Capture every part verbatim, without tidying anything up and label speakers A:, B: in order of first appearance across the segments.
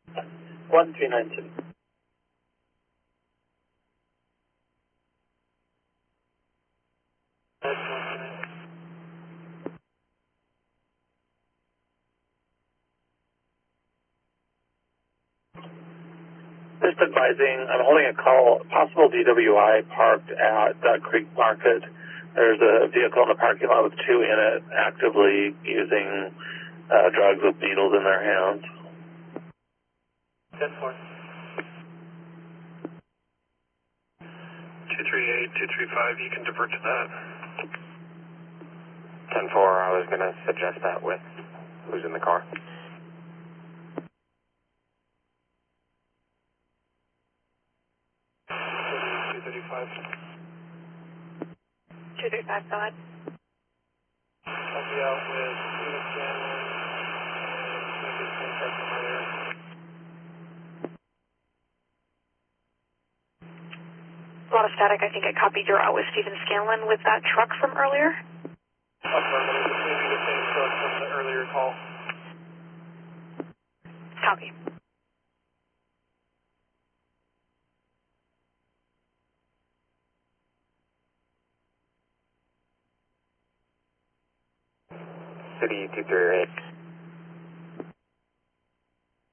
A: one three nine two. Just advising, I'm holding a call, possible D W I parked at Duck Creek Market. There's a vehicle in the parking lot with two in it, actively using uh, drugs with needles in their hands.
B: ten four. two three eight, two three five, you can divert to that.
C: ten four, I was going to suggest that with who's in the car.
B: two thirty-five.
D: two three five, go ahead.
B: I'll be out with Stephen Scanlon and maybe some truck from earlier.
D: A lot of static. I think I copied you're out with Stephen Scanlon with that truck from earlier.
B: Affirmative, this may be the same truck from the earlier call.
D: Copy.
C: City two three eight.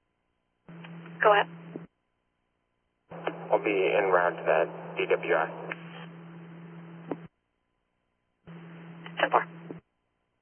D: Go ahead.
C: I'll be en route to that D W I.